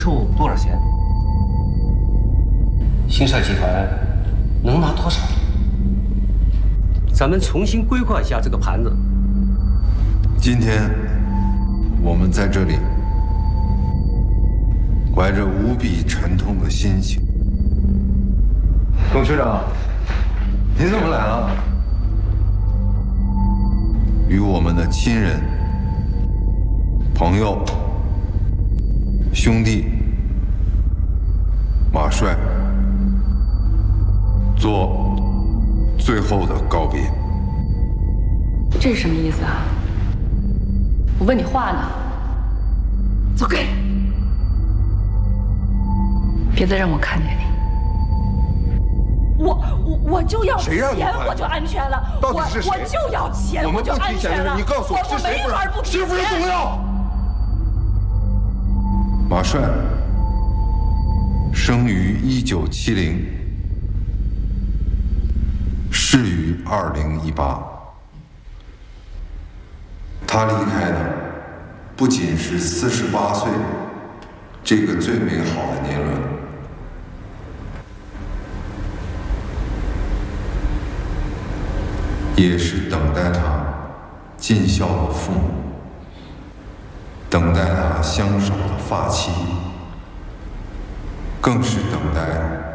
售多少钱？星帅集团能拿多少？咱们重新规划一下这个盘子。 今天我们在这里，怀着无比沉痛的心情。董事长，您怎么来了？与我们的亲人、朋友、兄弟马帅做最后的告别。 这是什么意思啊？我问你话呢。走开！别再让我看见你。 我就要谁让你钱，我就安全了。 到底是谁？ 我就要钱，我就安全了。 你告诉我是谁？ 没法不提钱。 是不是总要？马帅生于1970，逝于2018。他离开的不仅是48岁这个最美好的年轮，也是等待他尽孝的父母，等待他相守的发妻，更是等待